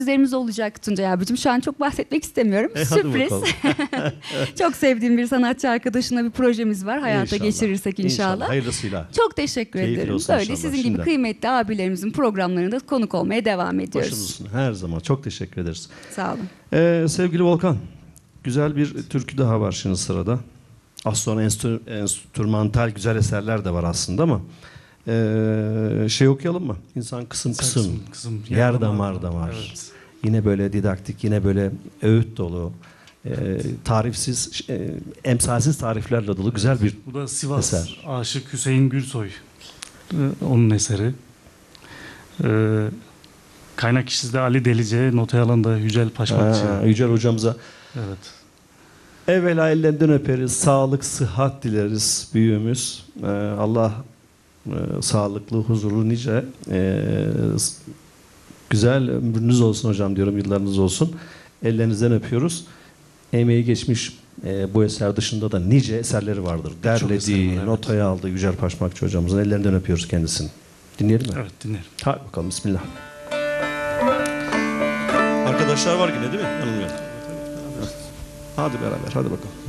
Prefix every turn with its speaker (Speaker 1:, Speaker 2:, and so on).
Speaker 1: Sözlerimiz olacak Tuncay abicim. Şu an çok bahsetmek istemiyorum.
Speaker 2: Hadi
Speaker 1: Sürpriz.
Speaker 2: bakalım.
Speaker 1: Çok sevdiğim bir sanatçı arkadaşımla bir projemiz var. Hayata
Speaker 2: İnşallah.
Speaker 1: geçirirsek inşallah.
Speaker 2: Hayırlısıyla.
Speaker 1: Çok teşekkür
Speaker 2: Keyifli
Speaker 1: ederim.
Speaker 2: olsun
Speaker 1: Böyle
Speaker 2: inşallah.
Speaker 1: sizin gibi
Speaker 2: Şimdiden.
Speaker 1: kıymetli abilerimizin programlarında konuk olmaya devam ediyoruz.
Speaker 2: Başımızın her zaman. Çok teşekkür ederiz.
Speaker 1: Sağ olun.
Speaker 2: Sevgili Volkan, güzel bir türkü daha var şimdi sırada. Az sonra enstrümantal güzel eserler de var aslında ama şey okuyalım mı? İnsan kısım kısım, yer damar damar.
Speaker 3: Evet.
Speaker 2: Yine böyle didaktik, yine böyle öğüt dolu, tarifsiz, emsalsiz tariflerle dolu güzel bir
Speaker 3: Bu da Sivas
Speaker 2: eser.
Speaker 3: Aşık Hüseyin Gülsoy. Onun eseri. Kaynak kişisi de Ali Delice, notaya alan da Yücel Paşmakçı.
Speaker 2: Yücel hocamıza
Speaker 3: Evet.
Speaker 2: evvela ellerinden öperiz, sağlık, sıhhat dileriz büyüğümüz. Allah sağlıklı, huzurlu, nice güzel ömrünüz olsun hocam diyorum, yıllarınız olsun. Ellerinizden öpüyoruz. Emeği geçmiş bu eser dışında da nice eserleri vardır. Derlediği,
Speaker 3: eser var, evet.
Speaker 2: notaya aldığı Yücel Paşmakçı hocamızın ellerinden öpüyoruz kendisini. Dinleyelim mi?
Speaker 3: Evet, dinlerim.
Speaker 2: Hadi bakalım, bismillah. Arkadaşlar var yine değil mi? Yanılmıyorum. Hadi beraber, hadi bakalım.